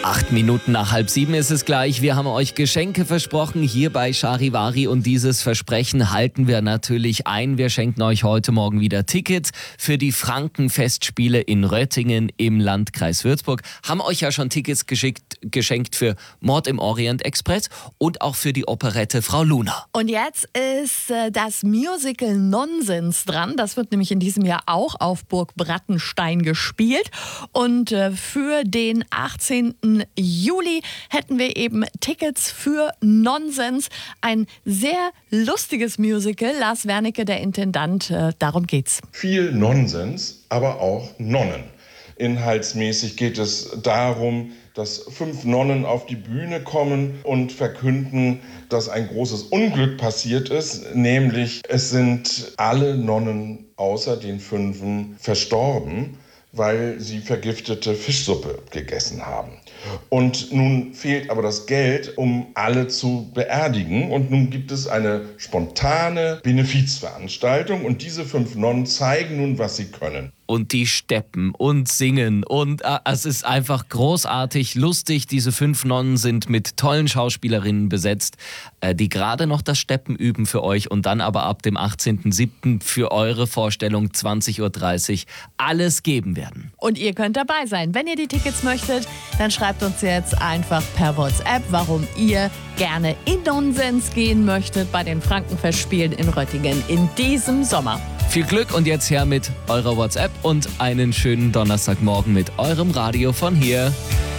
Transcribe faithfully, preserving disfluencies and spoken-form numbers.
Acht Minuten nach halb sieben ist es gleich. Wir haben euch Geschenke versprochen hier bei Charivari und dieses Versprechen halten wir natürlich ein. Wir schenken euch heute Morgen wieder Tickets für die Frankenfestspiele in Röttingen im Landkreis Würzburg. Haben euch ja schon Tickets geschickt, geschenkt für Mord im Orient Express und auch für die Operette Frau Luna. Und jetzt ist äh, das Musical Nonsens dran. Das wird nämlich in diesem Jahr auch auf Burg Brattenstein gespielt. Und äh, für den achtzehnten Juli hätten wir eben Tickets für Nonsens. Ein sehr lustiges Musical. Lars Wernicke, der Intendant, äh, darum geht's. Viel Nonsens, aber auch Nonnen. Inhaltsmäßig geht es darum, dass fünf Nonnen auf die Bühne kommen und verkünden, dass ein großes Unglück passiert ist, nämlich es sind alle Nonnen außer den Fünfen verstorben, weil sie vergiftete Fischsuppe gegessen haben. Und nun fehlt aber das Geld, um alle zu beerdigen. Und nun gibt es eine spontane Benefizveranstaltung. Und diese fünf Nonnen zeigen nun, was sie können. Und die steppen und singen und äh, es ist einfach großartig, lustig. Diese fünf Nonnen sind mit tollen Schauspielerinnen besetzt, äh, die gerade noch das Steppen üben für euch und dann aber ab dem achtzehnten siebten für eure Vorstellung zwanzig Uhr dreißig alles geben werden. Und ihr könnt dabei sein. Wenn ihr die Tickets möchtet, dann schreibt uns jetzt einfach per WhatsApp, warum ihr gerne in Nonsens gehen möchtet bei den Frankenfestspielen in Röttingen in diesem Sommer. Viel Glück und jetzt her mit eurer WhatsApp und einen schönen Donnerstagmorgen mit eurem Radio von hier.